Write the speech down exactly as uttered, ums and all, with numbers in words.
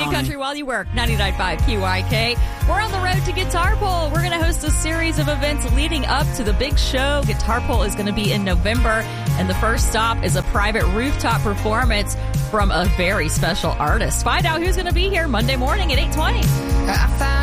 country while you work. ninety-nine point five Q Y K. We're on the road to Guitar Pull. We're going to host a series of events leading up to the big show. Guitar Pull is going to be in November, and the first stop is a private rooftop performance from a very special artist. Find out who's going to be here Monday morning at eight twenty.